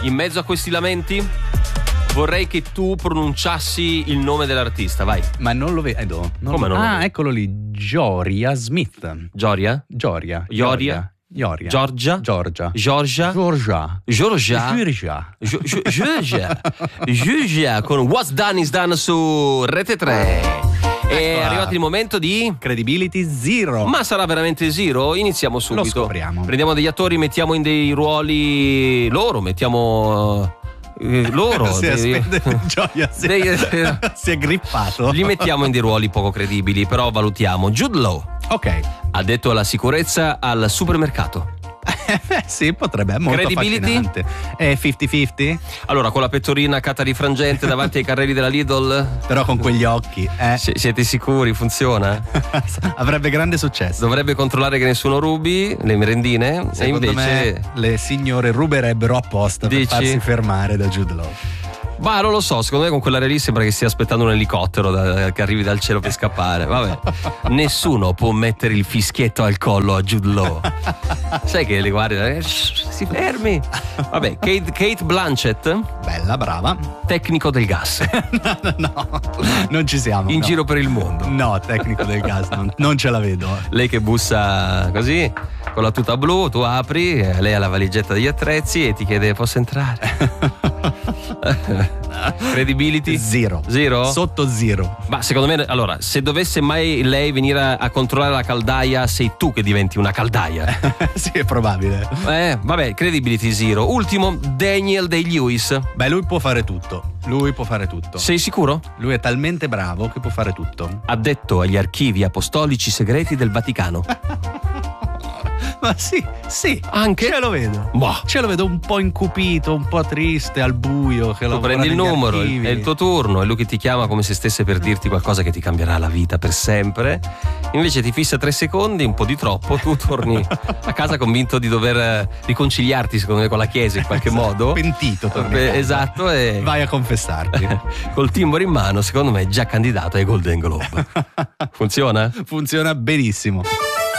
In mezzo a questi lamenti vorrei che tu pronunciassi il nome dell'artista, vai. Ma non lo vedo. Come non lo vedo? Eccolo lì, Joria Smith. Gioria? Joria. Ioria? Ioria. Giorgia? Giorgia. Giorgia? Giorgia. Giorgia? Giorgia. Giorgia con What's Done is Done su Rete 3. È Eccola. arrivato il momento di... Credibility zero. Ma sarà veramente zero? Iniziamo subito. Lo scopriamo. Prendiamo degli attori, mettiamo in dei ruoli loro, mettiamo loro. Si Gioia si è grippato. Li mettiamo in dei ruoli poco credibili, però valutiamo. Jude Law, Ok. addetto alla sicurezza al supermercato. Sì, potrebbe, è molto Credibility? affascinante. È 50-50? Allora, con la pettorina catarifrangente davanti ai carrelli della Lidl, Però con quegli occhi, siete sicuri? Funziona? avrebbe grande successo. Dovrebbe controllare che nessuno rubi le merendine. Secondo e invece me le signore ruberebbero apposta per Dici? farsi fermare da Jude Law. Ma non lo so, secondo me con quell'aria lì sembra che stia aspettando un elicottero che arrivi dal cielo per scappare. Vabbè, nessuno può mettere il fischietto al collo a Jude Law. Sai che le guardi, si fermi. Vabbè, Kate Blanchett, Bella, brava. tecnico del gas, No, non ci siamo. in no. giro per il mondo. No, tecnico del gas, non ce la vedo. Lei che bussa così, con la tuta blu, tu apri, lei ha la valigetta degli attrezzi e ti chiede: posso entrare? Credibility? Zero. Zero? Sotto zero. Ma secondo me, allora, se dovesse mai lei venire a controllare la caldaia, sei tu che diventi una caldaia. Sì, è probabile. Vabbè, credibility zero. Ultimo, Daniel Day-Lewis. Beh, lui può fare tutto. Lui può fare tutto. Sei sicuro? Lui è talmente bravo che può fare tutto. Addetto agli archivi apostolici segreti del Vaticano. Ma sì, Anche? ce lo vedo. Boh. Ce lo vedo un po' incupito, un po' triste, al buio. Che Tu lavora prendi il negli numero, archivi. è il tuo turno, è lui che ti chiama come se stesse per dirti qualcosa che ti cambierà la vita per sempre. Invece ti fissa 3 secondi, un po' di troppo, tu torni a casa convinto di dover riconciliarti, secondo me, con la chiesa in qualche modo. Pentito, torni a casa. Esatto, e Vai a confessarti. col timbro in mano, secondo me, è già candidato ai Golden Globe. Funziona? Funziona benissimo.